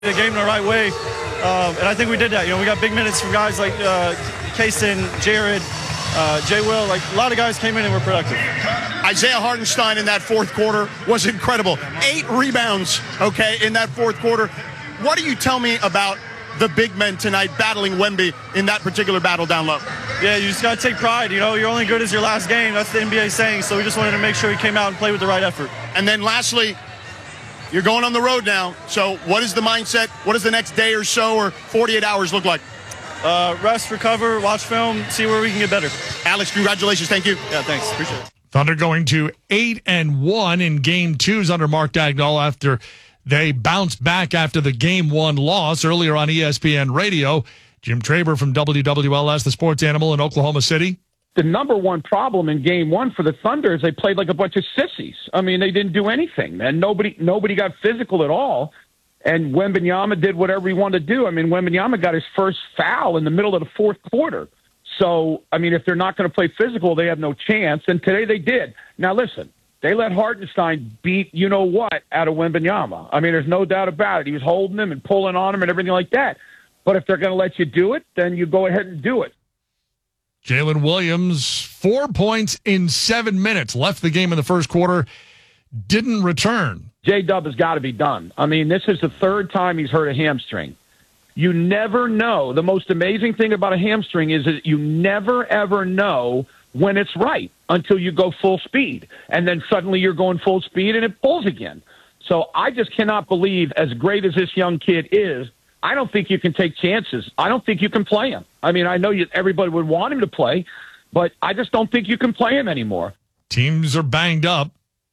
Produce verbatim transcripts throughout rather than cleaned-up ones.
the game the right way, um, and I think we did that. You know, we got big minutes from guys like uh, Kaysen, Jared, uh, Jay Will. Like, a lot of guys came in and were productive. Isaiah Hartenstein in that fourth quarter was incredible. Eight rebounds, okay, in that fourth quarter. What do you tell me about the big men tonight battling Wemby in that particular battle down low? Yeah, you just got to take pride. You know, you're only good as your last game. That's the N B A saying, so we just wanted to make sure he came out and played with the right effort. And then lastly, you're going on the road now. So what is the mindset? What does the next day or so or forty-eight hours look like? Uh, rest, recover, watch film, see where we can get better. Alex, congratulations. Thank you. Yeah, thanks. Appreciate it. Thunder going to eight and one in game twos under Mark Dagnall after they bounced back after the game one loss earlier on E S P N Radio. Jim Traber from W W L S, the sports animal in Oklahoma City. The number one problem in game one for the Thunder is they played like a bunch of sissies. I mean, they didn't do anything, man. Nobody nobody got physical at all. And Wembanyama did whatever he wanted to do. I mean, Wembanyama got his first foul in the middle of the fourth quarter. So, I mean, if they're not going to play physical, they have no chance. And today they did. Now, listen, they let Hartenstein beat you-know-what out of Wembanyama. I mean, there's no doubt about it. He was holding him and pulling on him and everything like that. But if they're going to let you do it, then you go ahead and do it. Jalen Williams, four points in seven minutes, left the game in the first quarter, didn't return. J-Dub has got to be done. I mean, this is the third time he's hurt a hamstring. You never know. The most amazing thing about a hamstring is that you never, ever know when it's right until you go full speed. And then suddenly you're going full speed and it pulls again. So I just cannot believe, as great as this young kid is, I don't think you can take chances. I don't think you can play him. I mean, I know you, everybody would want him to play, but I just don't think you can play him anymore. Teams are banged up.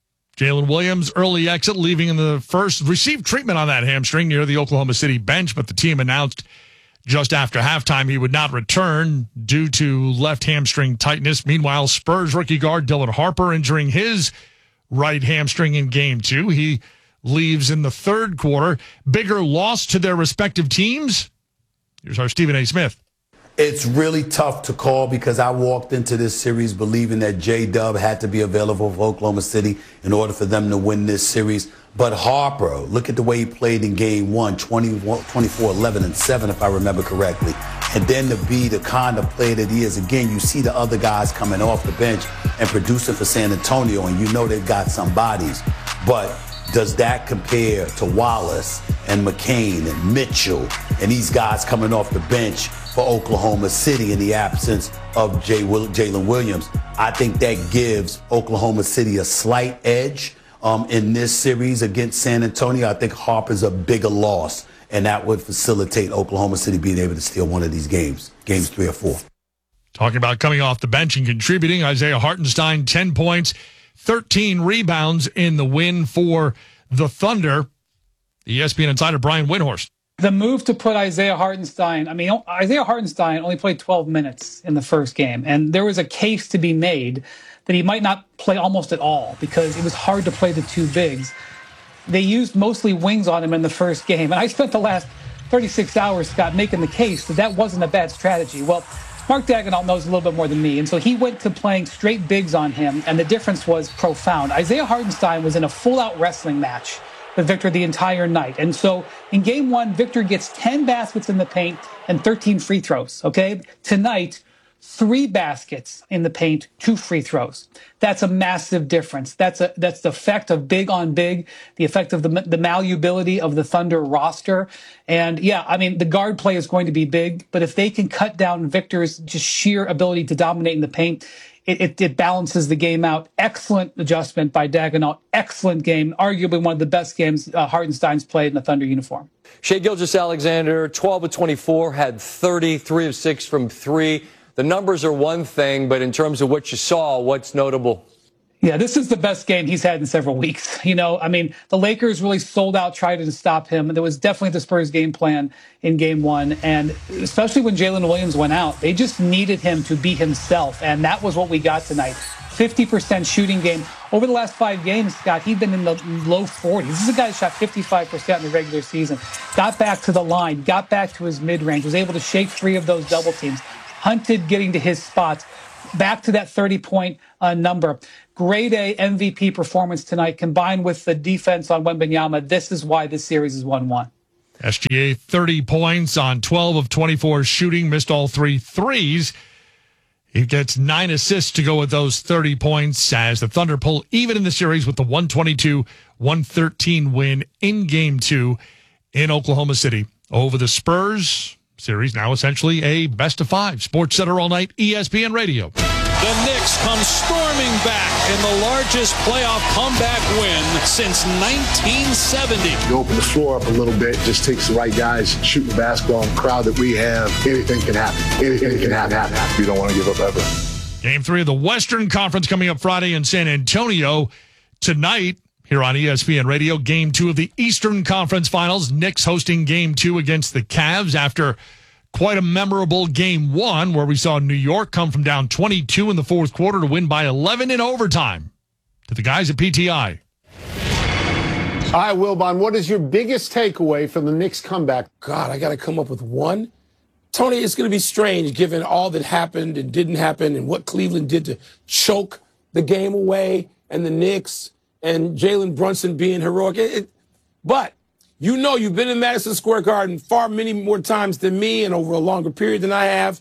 Jalen Williams, early exit, leaving in the first, received treatment on that hamstring near the Oklahoma City bench, but the team announced just after halftime he would not return due to left hamstring tightness. Meanwhile, Spurs rookie guard Dylan Harper injuring his right hamstring in game two. He leaves in the third quarter. Bigger loss to their respective teams? Here's our Stephen A. Smith. It's really tough to call because I walked into this series believing that J-Dub had to be available for Oklahoma City in order for them to win this series. But Harper, look at the way he played in game one, twenty-one, twenty-four, eleven, and seven, if I remember correctly. And then to be the kind of player that he is, again, you see the other guys coming off the bench and producing for San Antonio, and you know they've got some bodies. But does that compare to Wallace and McCain and Mitchell and these guys coming off the bench for Oklahoma City in the absence of Jay Will- Jalen Williams? I think that gives Oklahoma City a slight edge um, in this series against San Antonio. I think Harper's a bigger loss, and that would facilitate Oklahoma City being able to steal one of these games, games three or four. Talking about coming off the bench and contributing, Isaiah Hartenstein, ten points, thirteen rebounds in the win for the Thunder. E S P N insider Brian Windhorst. The move to put Isaiah Hartenstein, I mean, Isaiah Hartenstein only played twelve minutes in the first game, and there was a case to be made that he might not play almost at all because it was hard to play the two bigs. They used mostly wings on him in the first game, and I spent the last thirty-six hours, Scott, making the case that that wasn't a bad strategy. Well, Mark Dagnall knows a little bit more than me, and so he went to playing straight bigs on him, and the difference was profound. Isaiah Hartenstein was in a full-out wrestling match with Victor the entire night. And so in game one, Victor gets ten baskets in the paint and thirteen free throws, okay? Tonight, three baskets in the paint, two free throws. That's a massive difference. That's a that's the effect of big on big, the effect of the, the malleability of the Thunder roster. And yeah, I mean, the guard play is going to be big, but if they can cut down Victor's just sheer ability to dominate in the paint, It, it, it balances the game out. Excellent adjustment by Dagnall. Excellent game. Arguably one of the best games uh, Hartenstein's played in a Thunder uniform. Shai Gilgeous-Alexander, twelve of twenty-four, had thirty, three of six from three. The numbers are one thing, but in terms of what you saw, what's notable? Yeah, this is the best game he's had in several weeks. You know, I mean, the Lakers really sold out, tried to stop him. There was definitely the Spurs game plan in game one. And especially when Jalen Williams went out, they just needed him to be himself. And that was what we got tonight. fifty percent shooting game. Over the last five games, Scott, he'd been in the low forties. This is a guy who shot fifty-five percent in the regular season. Got back to the line, got back to his mid-range, was able to shake three of those double teams. Hunted getting to his spots. Back to that thirty-point uh, number. Grade A M V P performance tonight, combined with the defense on Wembanyama. This is why this series is one one. S G A thirty points on twelve of twenty-four shooting, missed all three threes. He gets nine assists to go with those thirty points as the Thunder pull even in the series with the one twenty-two one thirteen win in game two in Oklahoma City over the Spurs. Series now essentially a best of five. Sports Center all night, E S P N Radio. The Knicks come storming back in the largest playoff comeback win since nineteen seventy. You open the floor up a little bit, just takes the right guys, shooting the basketball, and the crowd that we have, anything can happen. Anything can happen. happen. We don't want to give up ever. Game three of the Western Conference coming up Friday in San Antonio. Tonight, here on E S P N Radio, game two of the Eastern Conference Finals. Knicks hosting game two against the Cavs after quite a memorable game one where we saw New York come from down twenty-two in the fourth quarter to win by eleven in overtime to the guys at P T I. All right, Wilbon, what is your biggest takeaway from the Knicks comeback? God, I got to come up with one. Tony, it's going to be strange given all that happened and didn't happen and what Cleveland did to choke the game away and the Knicks and Jalen Brunson being heroic. It, it, but you know you've been in Madison Square Garden far many more times than me and over a longer period than I have.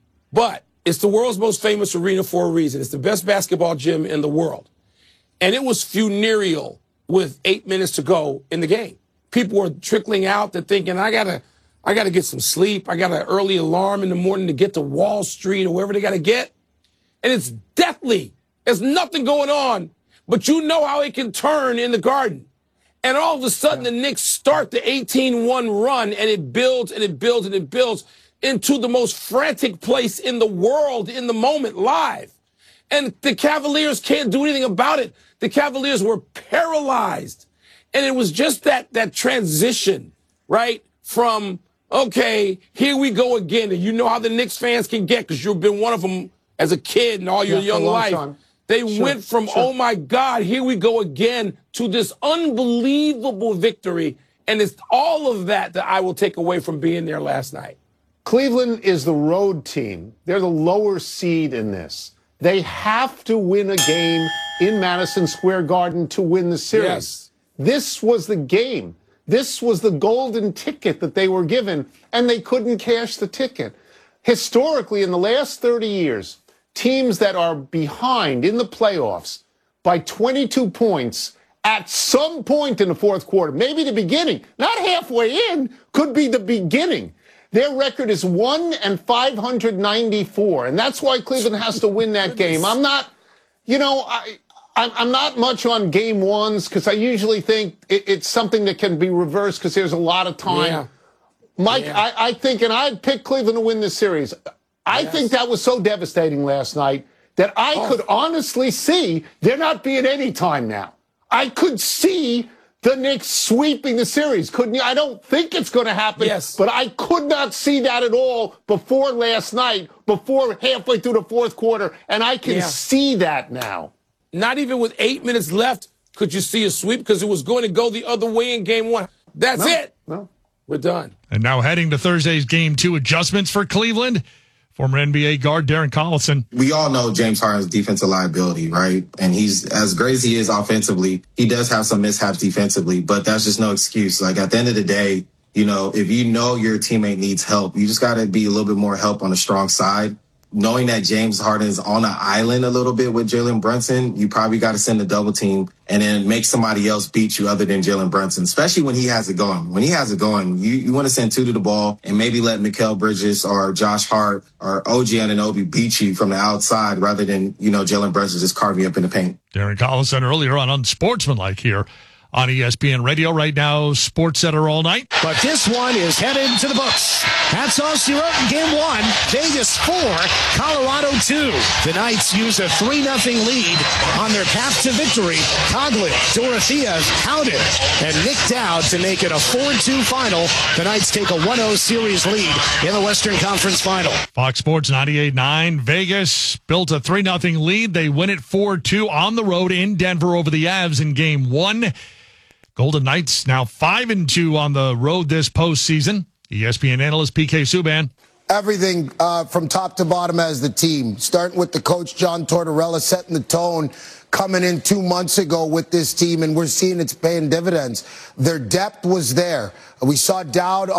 But it's the world's most famous arena for a reason. It's the best basketball gym in the world. And it was funereal with eight minutes to go in the game. People were trickling out. They're thinking, I got to I gotta get some sleep. I got an early alarm in the morning to get to Wall Street or wherever they got to get. And it's deathly. There's nothing going on. But you know how it can turn in the Garden. And all of a sudden, the Knicks start the eighteen one run, and it builds and it builds and it builds into the most frantic place in the world in the moment, live. And the Cavaliers can't do anything about it. The Cavaliers were paralyzed. And it was just that that transition, right, from, okay, here we go again. And you know how the Knicks fans can get because you've been one of them as a kid and all your Yeah, young life. time. They Sure, went from, sure. oh, my God, here we go again, to this unbelievable victory. And it's all of that that I will take away from being there last night. Cleveland is the road team. They're the lower seed in this. They have to win a game in Madison Square Garden to win the series. Yes. This was the game. This was the golden ticket that they were given, and they couldn't cash the ticket. Historically, in the last thirty years, teams that are behind in the playoffs by twenty-two points at some point in the fourth quarter, maybe the beginning, not halfway in, could be the beginning. Their record is one and five hundred ninety-four, and that's why Cleveland has to win that game. I'm not, you know, I, I'm not much on game ones because I usually think it, it's something that can be reversed because there's a lot of time. Yeah. Mike, Yeah. I, I think, and I'd pick Cleveland to win this series. I Yes. think that was so devastating last night that I Oh. could honestly see there not being any time now. I could see the Knicks sweeping the series, couldn't you? I don't think it's going to happen, Yes. but I could not see that at all before last night, before halfway through the fourth quarter, and I can Yeah. see that now. Not even with eight minutes left could you see a sweep because it was going to go the other way in game one. That's No, it. no. We're done. And now heading to Thursday's game two, adjustments for Cleveland. Former N B A guard Darren Collison. We all know James Harden's defensive liability, right? And he's as great as he is offensively, he does have some mishaps defensively, but that's just no excuse. Like at the end of the day, you know, if you know your teammate needs help, you just got to be a little bit more help on the strong side. Knowing that James Harden is on an island a little bit with Jalen Brunson, you probably got to send a double team and then make somebody else beat you other than Jalen Brunson, especially when he has it going. When he has it going, you, you want to send two to the ball and maybe let Mikal Bridges or Josh Hart or O G Anunoby beat you from the outside rather than, you know, Jalen Brunson just carving you up in the paint. Darren Collison earlier on Unsportsmanlike here on E S P N Radio. Right now, Sports Center all night. But this one is headed to the books. Hats off zero in game one. Vegas four, Colorado two. The Knights use a three nothing lead on their path to victory. Coughlin, Dorothea, Howden, and Nick Dowd to make it a four two final. The Knights take a one oh series lead in the Western Conference Final. Fox Sports ninety-eight nine. Vegas built a three nothing lead. They win it four two on the road in Denver over the Avs in game one. Golden Knights now five and two on the road this postseason. E S P N analyst P K Subban. Everything uh, from top to bottom as the team, starting with the coach, John Tortorella, setting the tone, coming in two months ago with this team, and we're seeing it's paying dividends. Their depth was there. We saw Dowd